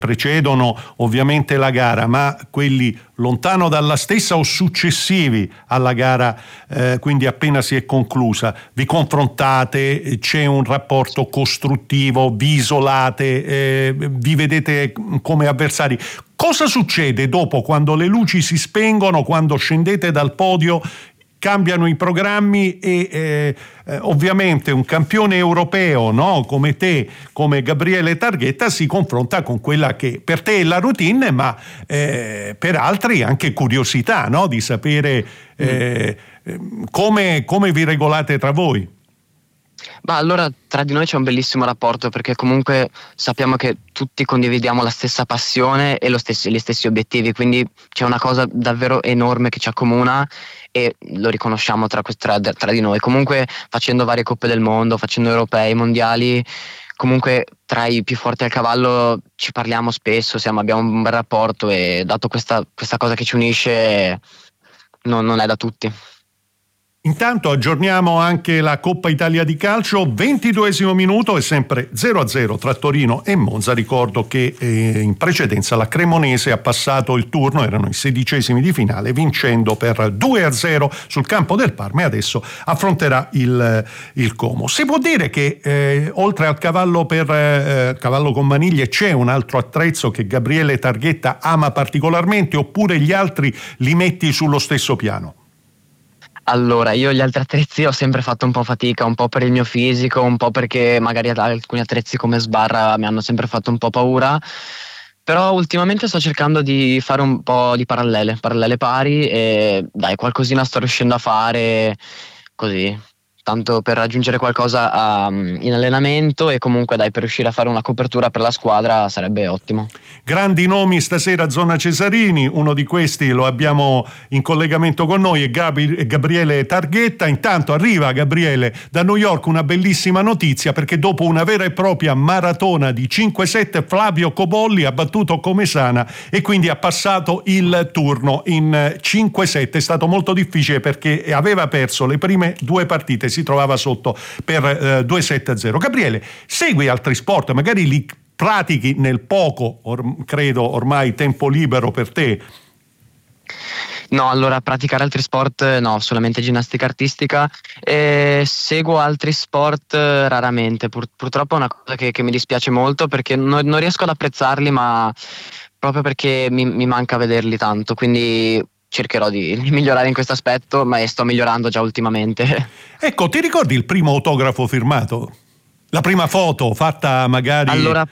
precedono ovviamente la gara, ma quelli lontano dalla stessa o successivi alla gara, quindi appena si è conclusa, vi confrontate, c'è un rapporto costruttivo, vi isolate, vi vedete come avversari. Cosa succede dopo, quando le luci si spengono, quando scendete dal podio, cambiano i programmi e ovviamente un campione europeo, no, come te, come Gabriele Targhetta, si confronta con quella che per te è la routine, ma per altri anche curiosità, no, di sapere come vi regolate tra voi. Ma allora tra di noi c'è un bellissimo rapporto, perché comunque sappiamo che tutti condividiamo la stessa passione e gli stessi obiettivi, quindi c'è una cosa davvero enorme che ci accomuna e lo riconosciamo tra di noi. Comunque facendo varie coppe del mondo, facendo europei, mondiali, comunque tra i più forti al cavallo ci parliamo spesso, abbiamo un bel rapporto, e dato questa cosa che ci unisce non è da tutti. Intanto aggiorniamo anche la Coppa Italia di calcio, 22esimo minuto, è sempre 0-0 tra Torino e Monza. Ricordo che in precedenza la Cremonese ha passato il turno, erano i 16esimi di finale, vincendo per 2-0 sul campo del Parma, e adesso affronterà il Como. Si può dire che oltre al cavallo cavallo con maniglie c'è un altro attrezzo che Gabriele Targhetta ama particolarmente, oppure gli altri li metti sullo stesso piano? Allora, io gli altri attrezzi ho sempre fatto un po' fatica, un po' per il mio fisico, un po' perché magari alcuni attrezzi come sbarra mi hanno sempre fatto un po' paura, però ultimamente sto cercando di fare un po' di parallele pari, e dai, qualcosina sto riuscendo a fare così, tanto per raggiungere qualcosa in allenamento, e comunque dai, per riuscire a fare una copertura per la squadra sarebbe ottimo. Grandi nomi stasera, zona Cesarini, uno di questi lo abbiamo in collegamento con noi, è Gabriele Targhetta. Intanto arriva Gabriele da New York una bellissima notizia, perché dopo una vera e propria maratona di 5-7 Flavio Cobolli ha battuto Comesana e quindi ha passato il turno in 5-7. È stato molto difficile perché aveva perso le prime due partite, si trovava sotto per 2-7-0. Gabriele, segui altri sport, magari li pratichi nel poco, credo ormai tempo libero per te? No, allora praticare altri sport no, solamente ginnastica artistica, e seguo altri sport raramente, purtroppo è una cosa che mi dispiace molto, perché non riesco ad apprezzarli, ma proprio perché mi manca vederli tanto, quindi cercherò di migliorare in questo aspetto, ma sto migliorando già ultimamente. Ecco, ti ricordi il primo autografo firmato? La prima foto fatta magari... Allora,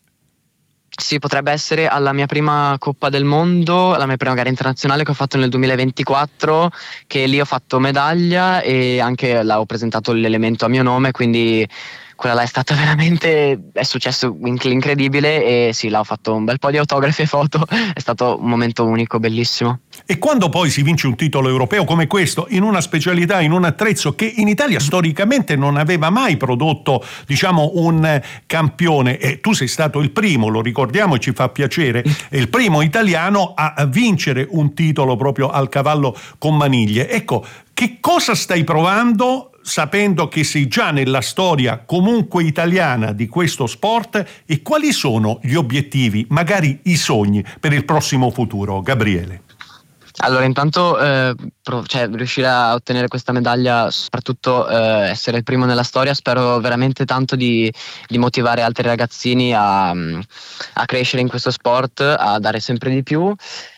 sì, potrebbe essere alla mia prima Coppa del Mondo, alla mia prima gara internazionale che ho fatto nel 2024, che lì ho fatto medaglia e anche là ho presentato l'elemento a mio nome, quindi quella là è stata veramente, è successo l'incredibile, e sì, là ho fatto un bel po' di autografi e foto, è stato un momento unico, bellissimo. E quando poi si vince un titolo europeo come questo, in una specialità, in un attrezzo che in Italia storicamente non aveva mai prodotto, diciamo, un campione, e tu sei stato il primo, lo ricordiamo e ci fa piacere, il primo italiano a vincere un titolo proprio al cavallo con maniglie. Ecco, che cosa stai provando, sapendo che sei già nella storia comunque italiana di questo sport, e quali sono gli obiettivi, magari i sogni per il prossimo futuro, Gabriele? Allora, intanto riuscire a ottenere questa medaglia, soprattutto essere il primo nella storia, spero veramente tanto di motivare altri ragazzini a crescere in questo sport, a dare sempre di più.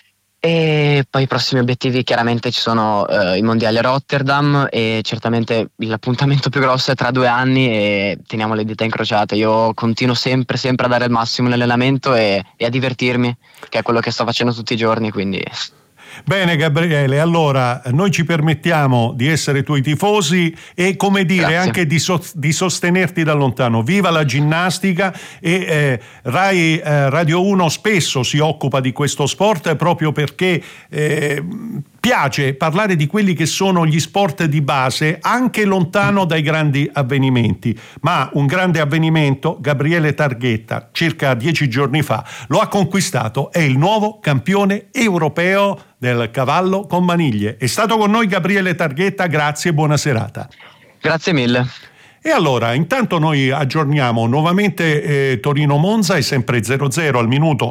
E poi i prossimi obiettivi chiaramente ci sono i mondiali a Rotterdam, e certamente l'appuntamento più grosso è tra 2 anni, e teniamo le dita incrociate. Io continuo sempre a dare il massimo nell'allenamento e a divertirmi, che è quello che sto facendo tutti i giorni, quindi... Bene Gabriele, allora noi ci permettiamo di essere tuoi tifosi e, come dire, Grazie. anche di sostenerti da lontano. Viva la ginnastica, e Rai Radio 1 spesso si occupa di questo sport proprio perché piace parlare di quelli che sono gli sport di base, anche lontano dai grandi avvenimenti. Ma un grande avvenimento, Gabriele Targhetta, circa 10 giorni fa, lo ha conquistato, è il nuovo campione europeo del cavallo con maniglie. È stato con noi Gabriele Targhetta, grazie e buona serata. Grazie mille. E allora, intanto noi aggiorniamo nuovamente Torino-Monza, è sempre 0-0 al minuto